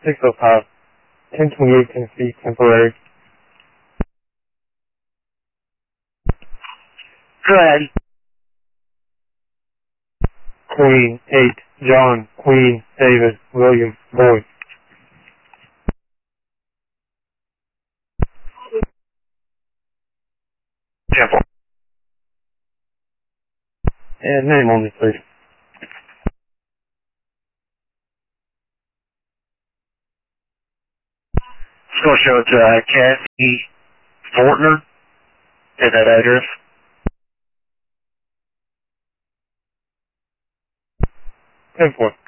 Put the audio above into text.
605, 1028 Tennessee, temporary. Go ahead. Queen 8, John, Queen, David, William, Boy. Temple. And name only, please. It's going to show it's Kathy Fortner at that address. 10-4.